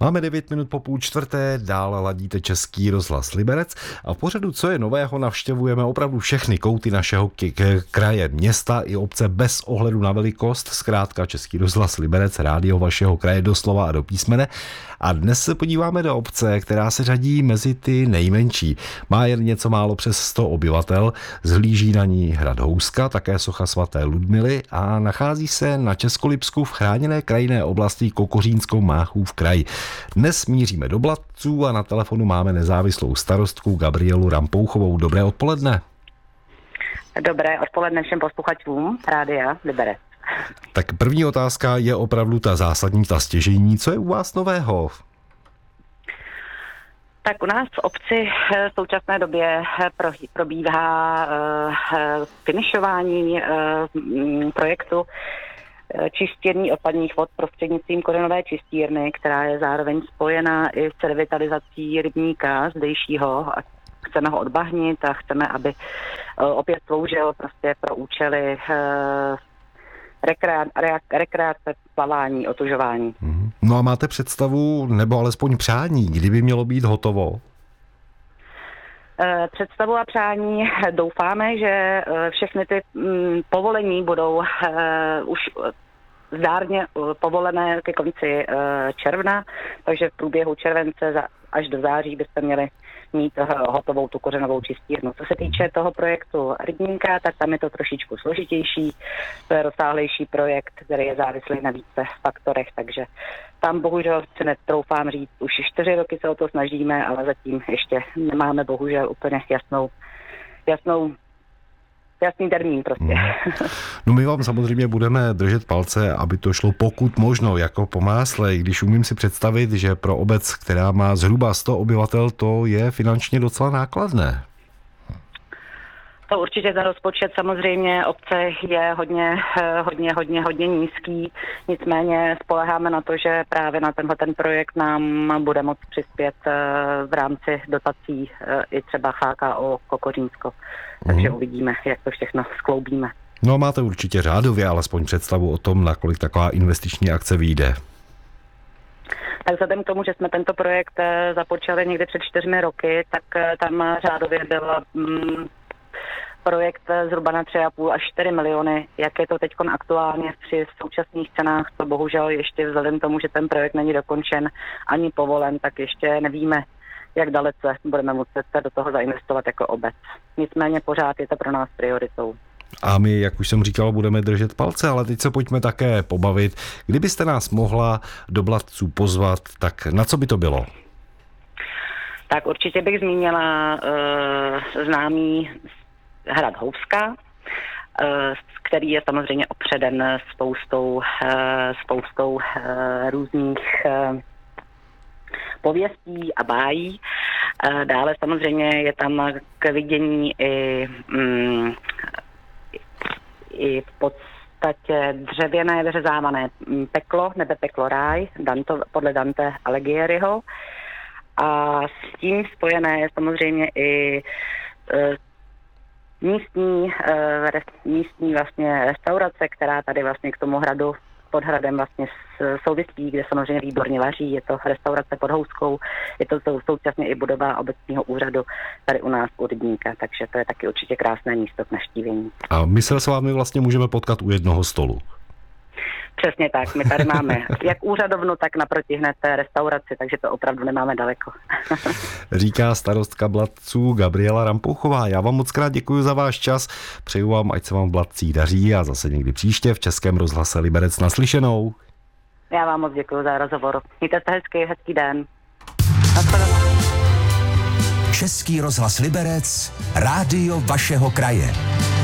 Máme 9 minut po půl čtvrté, dál ladíte Český rozhlas Liberec a v pořadu Co je nového navštěvujeme opravdu všechny kouty našeho kraje, města i obce bez ohledu na velikost, zkrátka Český rozhlas Liberec, rádio vašeho kraje doslova a do písmene. A dnes se podíváme do obce, která se řadí mezi ty nejmenší. Má jen něco málo přes 100 obyvatel, zhlíží na ní hrad Houska, také socha svaté Ludmily a nachází se na Českolipsku v chráněné krajinné oblasti Kokořínskou Máchův kraj. Dnes míříme do Blatců a na telefonu máme nezávislou starostku Gabrielu Rampouchovou. Dobré odpoledne. Dobré odpoledne všem posluchačům Rádia Liberec. Tak první otázka je opravdu ta zásadní, ta stěžejní. Co je u vás nového? Tak u nás v obci v současné době probíhá finišování projektu čistírny odpadních vod prostřednictvím kořenové čistírny, která je zároveň spojená i s revitalizací rybníka zdejšího. Chceme ho odbahnit a chceme, aby opět sloužil prostě pro účely rekreace, plavání, otužování. No a máte představu, nebo alespoň přání, kdyby mělo být hotovo? Představu a přání doufáme, že všechny ty povolení budou už zdárně povolené ke konci června, takže v průběhu července až do září byste měli mít hotovou tu kořenovou čistírnu. Co se týče toho projektu rybníka, tak tam je to trošičku složitější. To je rozsáhlejší projekt, který je závislý na více faktorech, takže tam bohužel se netroufám říct, už 4 roky se o to snažíme, ale zatím ještě nemáme bohužel úplně jasný termín prostě. No my vám samozřejmě budeme držet palce, aby to šlo pokud možno jako po másle, když umím si představit, že pro obec, která má zhruba 100 obyvatel, to je finančně docela nákladné. To určitě za rozpočet samozřejmě obce je hodně nízký, nicméně spoléháme na to, že právě na ten projekt nám bude moct přispět v rámci dotací i třeba HKO Kokořínsko. Takže uvidíme, jak to všechno skloubíme. No máte určitě řádově alespoň představu o tom, nakolik taková investiční akce vyjde. Tak vzhledem k tomu, že jsme tento projekt započali někdy před 4 roky, tak tam řádově byl projekt zhruba na 3,5 až 4 miliony. Jak je to teď aktuálně při současných cenách, to bohužel ještě vzhledem k tomu, že ten projekt není dokončen ani povolen, tak ještě nevíme, jak dalece budeme muset do toho zainvestovat jako obec. Nicméně pořád je to pro nás prioritou. A my, jak už jsem říkal, budeme držet palce, ale teď se pojďme také pobavit. Kdybyste nás mohla do Blatců pozvat, tak na co by to bylo? Tak určitě bych zmínila známý hrad Houska, který je samozřejmě opředen spoustou různých pověstí a bájí. Dále samozřejmě je tam k vidění i v podstatě dřevěné vyřezávané peklo, nebe peklo ráj, podle Dante Alighieriho. A s tím spojené je samozřejmě i místní vlastně restaurace, která tady vlastně k tomu hradu pod hradem vlastně souvisí, kde samozřejmě výborně vaří. Je to restaurace pod Houskou, je to současně i budova obecního úřadu tady u nás u rybníka, takže to je taky určitě krásné místo k navštívení. A my se s vámi vlastně můžeme potkat u jednoho stolu. Přesně tak, my tady máme jak úřadovnu, tak naproti hned restauraci, takže to opravdu nemáme daleko. Říká starostka Blatců Gabriela Rampouchová. Já vám moc krát děkuji za váš čas, přeju vám, ať se vám v Blatcích daří a zase někdy příště v Českém rozhlase Liberec naslyšenou. Já vám moc děkuji za rozhovor. Mějte se hezký den. Český rozhlas Liberec, rádio vašeho kraje.